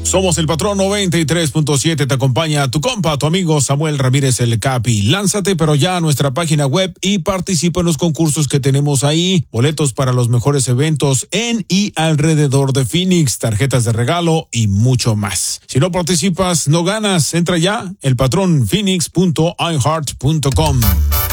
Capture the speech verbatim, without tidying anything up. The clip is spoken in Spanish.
Somos el Patrón noventa y tres punto siete, te acompaña tu compa, tu amigo Samuel Ramírez el Capi. Lánzate pero ya a nuestra página web y participa en los concursos que tenemos ahí. Boletos para los mejores eventos en y alrededor de Phoenix, tarjetas de regalo y mucho más. Si no participas, no ganas. Entra ya, el patrón phoenix punto i heart punto com.